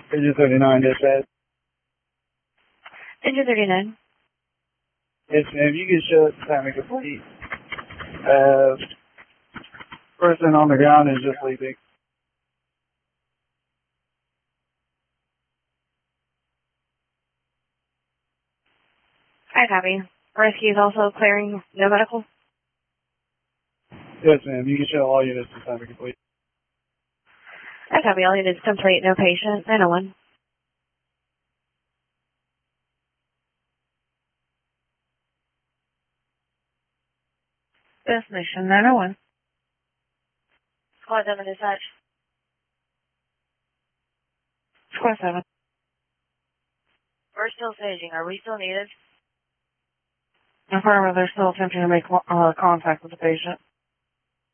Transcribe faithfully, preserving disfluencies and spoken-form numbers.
Engine thirty-nine, dispatch. Engine thirty-nine. Yes, ma'am. You can show it time and complete. Uh, person on the ground is just sleeping. I copy. Rescue is also clearing no medical. Yes, ma'am. You can show all units to time and complete. I copy. All units complete. No patient. nine oh one. Destination nine oh one. Squad seven dispatch. Squad seven. We're still staging. Are we still needed? Affirmative, they're still attempting to make uh, contact with the patient.